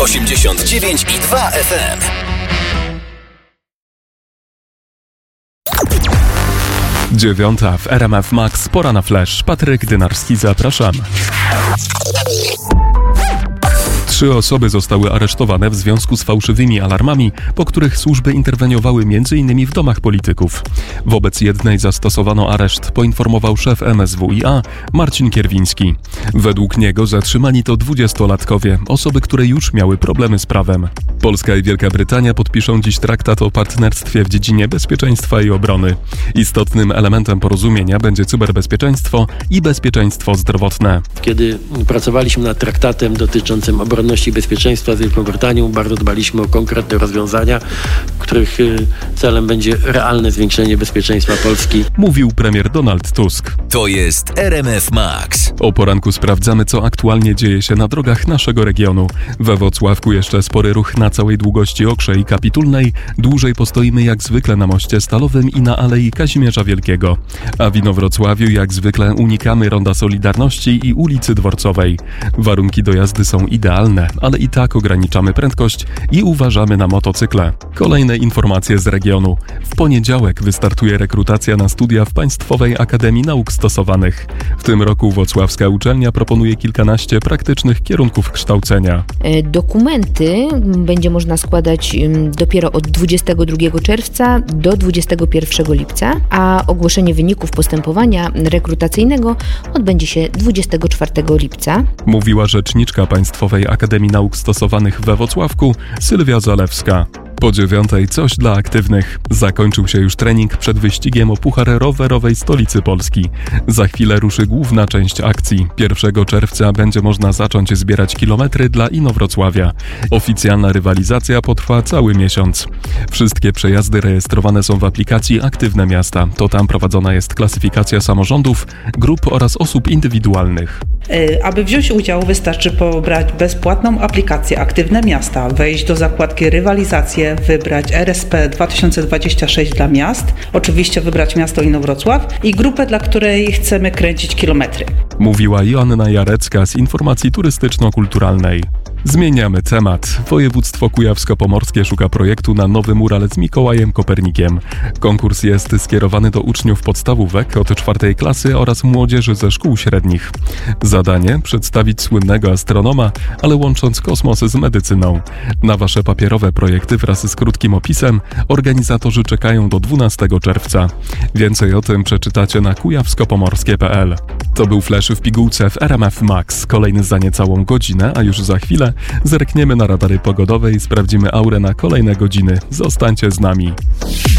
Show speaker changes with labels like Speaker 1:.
Speaker 1: 89,2 FM.
Speaker 2: Dziewiąta w RMF Max, pora na flash. Patryk Dynarski, zapraszam. 3 osoby zostały aresztowane w związku z fałszywymi alarmami, po których służby interweniowały m.in. w domach polityków. Wobec jednej zastosowano areszt, poinformował szef MSWiA Marcin Kierwiński. Według niego zatrzymani to 20-latkowie, osoby, które już miały problemy z prawem. Polska i Wielka Brytania podpiszą dziś traktat o partnerstwie w dziedzinie bezpieczeństwa i obrony. Istotnym elementem porozumienia będzie cyberbezpieczeństwo i bezpieczeństwo zdrowotne.
Speaker 3: Kiedy pracowaliśmy nad traktatem dotyczącym obronności i bezpieczeństwa z Wielką Brytanią, bardzo dbaliśmy o konkretne rozwiązania, których celem będzie realne zwiększenie bezpieczeństwa Polski.
Speaker 2: Mówił premier Donald Tusk.
Speaker 1: To jest RMF Max.
Speaker 2: O poranku sprawdzamy, co aktualnie dzieje się na drogach naszego regionu. We Włocławku jeszcze spory ruch na całej długości Okrzei Kapitulnej. Dłużej postoimy jak zwykle na moście Stalowym i na Alei Kazimierza Wielkiego. A w Inowrocławiu jak zwykle unikamy Ronda Solidarności i ulicy Dworcowej. Warunki do jazdy są idealne, ale i tak ograniczamy prędkość i uważamy na motocykle. Kolejne informacje z regionu. W poniedziałek wystartuje rekrutacja na studia w Państwowej Akademii Nauk Stosowanych. W tym roku włocławska uczelnia proponuje kilkanaście praktycznych kierunków kształcenia.
Speaker 4: Dokumenty będzie można składać dopiero od 22 czerwca do 21 lipca, a ogłoszenie wyników postępowania rekrutacyjnego odbędzie się 24 lipca.
Speaker 2: Mówiła rzeczniczka Państwowej Akademii Nauk Stosowanych we Włocławku Sylwia Zalewska. Po 9:00 coś dla aktywnych. Zakończył się już trening przed wyścigiem o Puchar Rowerowej Stolicy Polski. Za chwilę ruszy główna część akcji. 1 czerwca będzie można zacząć zbierać kilometry dla Inowrocławia. Oficjalna rywalizacja potrwa cały miesiąc. Wszystkie przejazdy rejestrowane są w aplikacji Aktywne Miasta. To tam prowadzona jest klasyfikacja samorządów, grup oraz osób indywidualnych.
Speaker 5: Aby wziąć udział, wystarczy pobrać bezpłatną aplikację Aktywne Miasta, wejść do zakładki Rywalizacje, wybrać RSP 2026 dla miast, oczywiście wybrać miasto Inowrocław i grupę, dla której chcemy kręcić kilometry.
Speaker 2: Mówiła Joanna Jarecka z Informacji Turystyczno-Kulturalnej. Zmieniamy temat. Województwo kujawsko-pomorskie szuka projektu na nowy mural z Mikołajem Kopernikiem. Konkurs jest skierowany do uczniów podstawówek od 4 klasy oraz młodzieży ze szkół średnich. Zadanie: przedstawić słynnego astronoma, ale łącząc kosmos z medycyną. Na wasze papierowe projekty wraz z krótkim opisem organizatorzy czekają do 12 czerwca. Więcej o tym przeczytacie na kujawskopomorskie.pl. To był flash w pigułce w RMF Max. Kolejny za niecałą godzinę, a już za chwilę zerkniemy na radary pogodowe i sprawdzimy aurę na kolejne godziny. Zostańcie z nami.